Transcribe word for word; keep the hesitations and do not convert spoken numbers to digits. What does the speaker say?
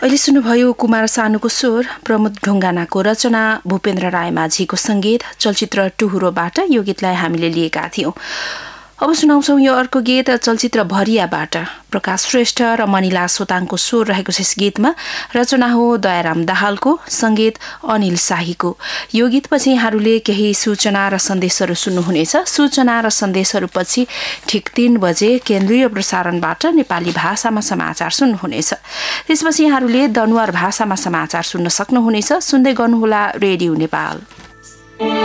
अहिले सुन्नुभयो कुमार सानुको स्वर, प्रमोद ढुङ्गानाको रचना, भूपेन्द्र रायमाझीको संगीत चलचित्र टुहुरोबाट। यो गीतलाई हामीले लिएका थियौं। अब सुनाउँछौं यो अर्को गीत चलचित्र भरियाबाट। प्रकाश श्रेष्ठ र मनिला सोताङको स्वर रहेको छ यस गीतमा। रचना हो दयाराम दाहालको, संगीत अनिल शाहीको। यो गीतपछि यहाँहरूले केही सूचना र सन्देशहरू सुन्नुहुनेछ। सूचना र सन्देशहरूपछि ठिक तीन बजे केन्द्रीय प्रसारणबाट नेपाली भाषामा समाचार सुन्नुहुनेछ। त्यसपछि यहाँहरूले दनुवार भाषामा समाचार सुन्न सक्नुहुनेछ। सुन्दै गर्नुहोला रेडियो नेपाल।